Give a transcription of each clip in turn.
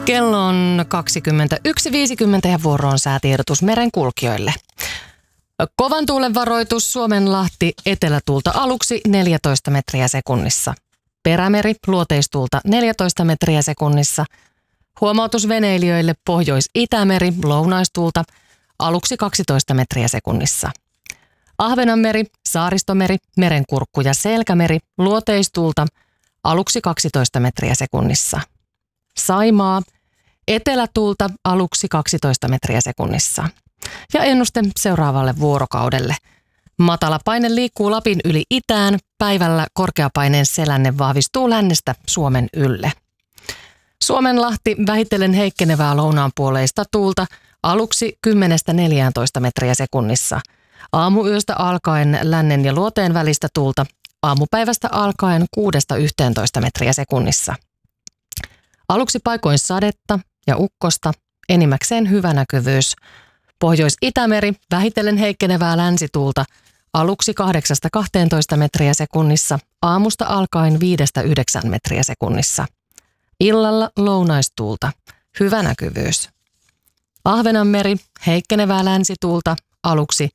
Kello on 21.50 ja vuoro on säätiedotus merenkulkijoille. Kovan tuulen varoitus Suomenlahti etelätuulta aluksi 14 metriä sekunnissa. Perämeri luoteistuulta 14 metriä sekunnissa. Huomautus veneilijöille Pohjois-Itämeri lounaistuulta aluksi 12 metriä sekunnissa. Ahvenanmeri, Saaristomeri, Merenkurkku ja Selkämeri luoteistuulta aluksi 12 metriä sekunnissa. Saimaa, etelätuulta aluksi 12 metriä sekunnissa. Ja ennuste seuraavalle vuorokaudelle. Matala paine liikkuu Lapin yli itään, päivällä korkeapaineen selänne vahvistuu lännestä Suomen ylle. Suomenlahti vähitellen heikkenevää lounaanpuoleista tuulta aluksi 10–14 metriä sekunnissa. Aamuyöstä alkaen lännen ja luoteen välistä tuulta, aamupäivästä alkaen 6–11 metriä sekunnissa. Aluksi paikoin sadetta ja ukkosta, enimmäkseen hyvä näkyvyys. Pohjois-Itämeri vähitellen heikkenevää länsituulta aluksi 8–12 metriä sekunnissa, aamusta alkaen 5–9 metriä sekunnissa. Illalla lounaistuulta, hyvä näkyvyys. Ahvenanmeri heikkenevää länsituulta aluksi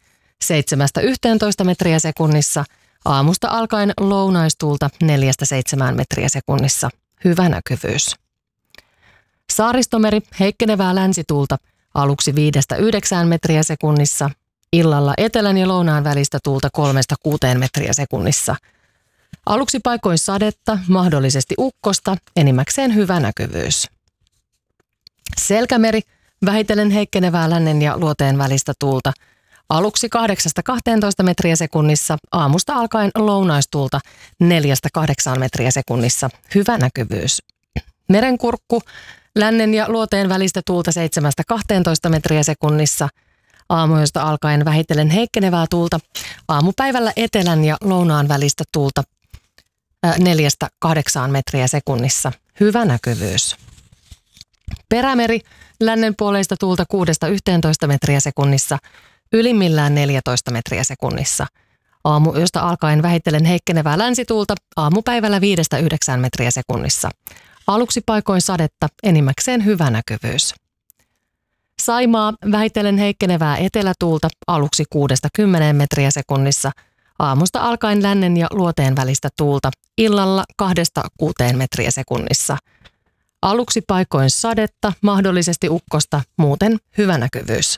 7–11 metriä sekunnissa, aamusta alkaen lounaistuulta 4–7 metriä sekunnissa, hyvä näkyvyys. Saaristomeri heikkenevää länsituulta aluksi 5–9 metriä sekunnissa, illalla etelän ja lounaan välistä tuulta 3–6 metriä sekunnissa. Aluksi paikoin sadetta, mahdollisesti ukkosta, enimmäkseen hyvä näkyvyys. Selkämeri vähitellen heikkenevää lännen ja luoteen välistä tuulta aluksi 8–12 metriä sekunnissa, aamusta alkaen lounaistuulta 4–8 metriä sekunnissa, hyvä näkyvyys. Merenkurkku lännen ja luoteen välistä tuulta 7–12 metriä sekunnissa, aamuyöstä alkaen vähitellen heikkenevää tuulta, aamupäivällä etelän ja lounaan välistä tuulta 4–8 metriä sekunnissa, hyvä näkyvyys. Perämeri lännen puoleista tuulta 6–11 metriä sekunnissa, ylimmillään 14 metriä sekunnissa. Aamuyöstä alkaen vähitellen heikkenevää länsituulta, aamupäivällä 5–9 metriä sekunnissa. Aluksi paikoin sadetta, enimmäkseen hyvä näkyvyys. Saimaa vähitellen heikkenevää etelätuulta aluksi 6–10 metriä sekunnissa, aamusta alkaen lännen ja luoteen välistä tuulta, illalla 2–6 metriä sekunnissa. Aluksi paikoin sadetta, mahdollisesti ukkosta, muuten hyvä näkyvyys.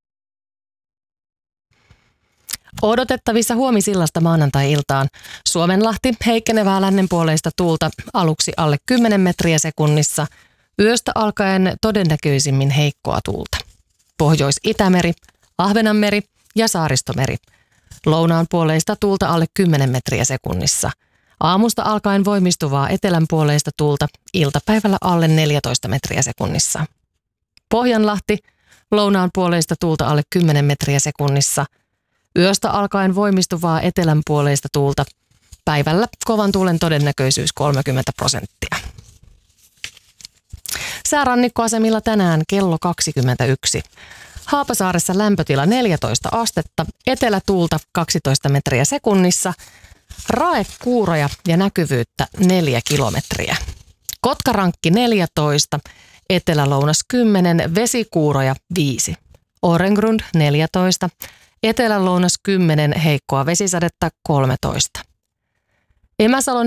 Odotettavissa huomisillasta maanantai-iltaan Suomenlahti heikkenevää lännenpuoleista tuulta aluksi alle 10 metriä sekunnissa, yöstä alkaen todennäköisimmin heikkoa tuulta. Pohjois-Itämeri, Ahvenanmeri ja Saaristomeri. Lounaanpuoleista tuulta alle 10 metriä sekunnissa. Aamusta alkaen voimistuvaa etelänpuoleista tuulta, iltapäivällä alle 14 metriä sekunnissa. Pohjanlahti, lounaanpuoleista tuulta alle 10 metriä sekunnissa. Yöstä alkaen voimistuvaa etelänpuoleista tuulta, päivällä kovan tuulen todennäköisyys 30%. Säärannikkoasemilla tänään kello 21. Haapasaaressa lämpötila 14 astetta, etelätuulta 12 metriä sekunnissa, raekuuroja ja näkyvyyttä 4 kilometriä. Kotkarankki 14, etelälounas 10, vesikuuroja 5. Orengrund 14, etelälounas 10, heikkoa vesisadetta 13. Emäsalon